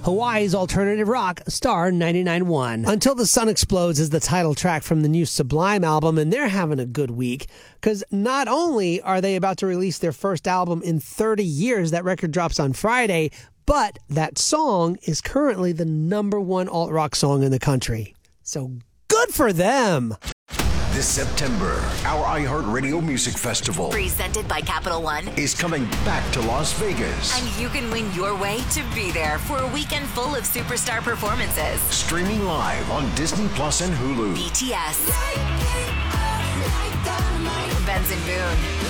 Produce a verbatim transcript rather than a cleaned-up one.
Hawaii's alternative rock, Star ninety-nine point one. Until the Sun Explodes is the title track from the new Sublime album, and they're having a good week because not only are they about to release their first album in thirty years, that record drops on Friday, but that song is currently the number one alt-rock song in the country. So good for them! This September, our iHeartRadio Music Festival, presented by Capital One, is coming back to Las Vegas. And you can win your way to be there for a weekend full of superstar performances. Streaming live on Disney Plus and Hulu. B T S, Benson Boone,